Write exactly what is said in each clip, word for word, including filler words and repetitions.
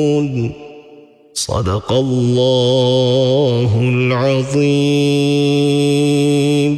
صدق الله العظيم.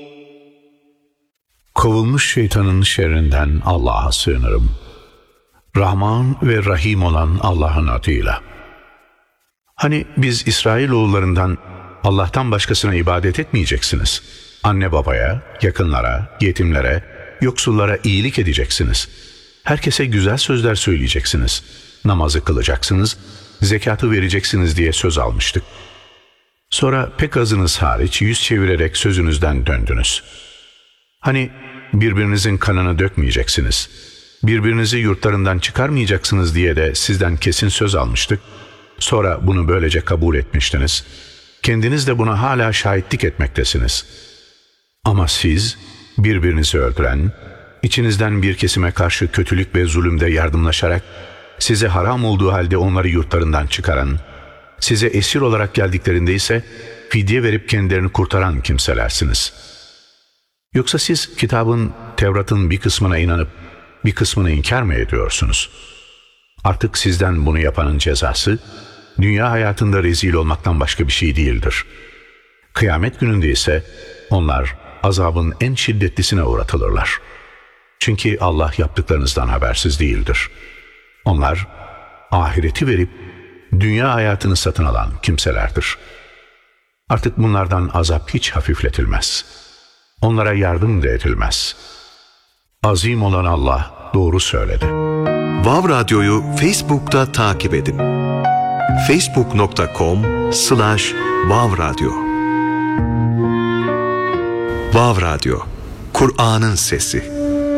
Kovulmuş şeytanın şerrinden Allah'a sığınırım. Rahman ve Rahim olan Allah'ın adıyla. Hani biz İsrailoğullarından Allah'tan başkasına ibadet etmeyeceksiniz. Anne babaya, yakınlara, yetimlere, yoksullara iyilik edeceksiniz. Herkese güzel sözler söyleyeceksiniz. Namazı kılacaksınız, zekatı vereceksiniz diye söz almıştık. Sonra pek azınız hariç yüz çevirerek sözünüzden döndünüz. Hani birbirinizin kanını dökmeyeceksiniz, birbirinizi yurtlarından çıkarmayacaksınız diye de sizden kesin söz almıştık. Sonra bunu böylece kabul etmiştiniz. Kendiniz de buna hala şahitlik etmektesiniz. Ama siz birbirinizi öldüren, içinizden bir kesime karşı kötülük ve zulümde yardımlaşarak, size haram olduğu halde onları yurtlarından çıkaran, size esir olarak geldiklerinde ise fidye verip kendilerini kurtaran kimselersiniz. Yoksa siz kitabın, Tevrat'ın bir kısmına inanıp bir kısmını inkar mı ediyorsunuz? Artık sizden bunu yapanın cezası, dünya hayatında rezil olmaktan başka bir şey değildir. Kıyamet gününde ise onlar azabın en şiddetlisine uğratılırlar. Çünkü Allah yaptıklarınızdan habersiz değildir. Onlar ahireti verip dünya hayatını satın alan kimselerdir. Artık bunlardan azap hiç hafifletilmez. Onlara yardım da edilmez. Azim olan Allah doğru söyledi. Vav Radyo'yu Facebook'ta takip edin. facebook nokta com slash vav radyo. Vav Radyo, Kur'an'ın sesi.